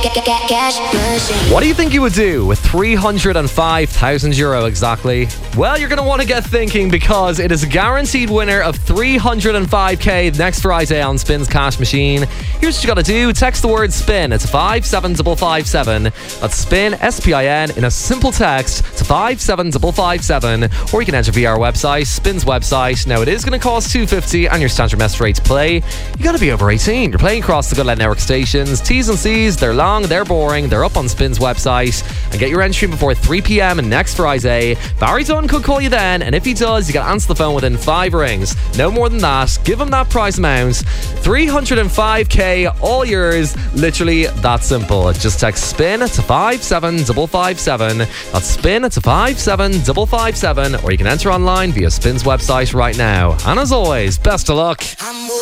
Cash machine. What do you think you would do with €305,000 exactly? Well, you're going to want to get thinking because it is a guaranteed winner of $305K next Friday on Spin's Cash Machine. Here's what you got to do. Text the word SPIN. It's 57557. That's SPIN, S-P-I-N, in a simple text to 57557. Or you can enter via our website, Spin's website. Now, it is going to cost $2.50 and your standard message rate to play. You got to be over 18. You're playing across the Good Life Network stations. T's and C's, they're long, they're boring. They're up on Spin's website. And get your entry before 3 p.m. next Friday. Barry Dunn could call you then, and if he does, you got to answer the phone within 5 rings. No more than that. Give him that prize amount. $305K, all yours. Literally that simple. Just text SPIN to 57557. That's SPIN to 57557, or you can enter online via Spin's website right now. And as always, best of luck.